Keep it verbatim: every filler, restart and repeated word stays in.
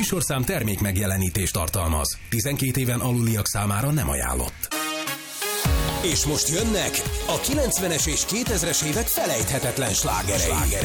műsorszám termék megjelenítést tartalmaz. tizenkét éven aluliak számára nem ajánlott. És most jönnek a kilencvenes és kétezres évek felejthetetlen slágerei.